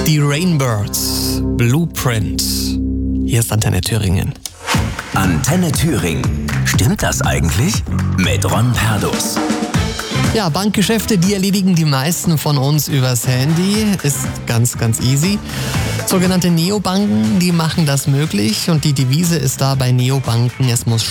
Die Rainbirds, Blueprint. Hier ist Antenne Thüringen. Antenne Thüringen. Stimmt das eigentlich? Mit Ron Perdus. Ja, Bankgeschäfte, die erledigen die meisten von uns übers Handy. Ist ganz, ganz easy. Sogenannte Neobanken, die machen das möglich. Und die Devise ist da bei Neobanken, es muss